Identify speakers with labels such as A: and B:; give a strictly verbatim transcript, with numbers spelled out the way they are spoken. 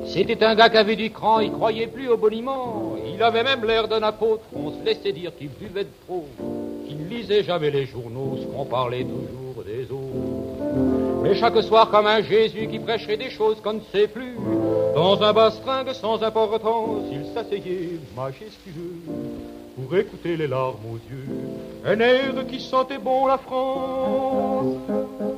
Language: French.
A: C'était un gars qui avait du cran, il croyait plus au boniment. Il avait même l'air d'un apôtre, on se laissait dire qu'il buvait de trop, qu'il lisait jamais les journaux, ce qu'on parlait toujours des autres. Mais chaque soir comme un Jésus qui prêcherait des choses qu'on ne sait plus, dans un bastringue sans importance, il s'asseyait majestueux pour écouter les larmes aux yeux, un air qui sentait bon la France.